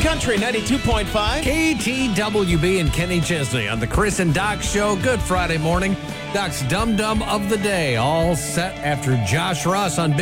Country 92.5. KTWB and Kenny Chesney on the Chris and Doc Show. Good Friday morning. Doc's Dum Dum of the Day, all set after Josh Ross on Big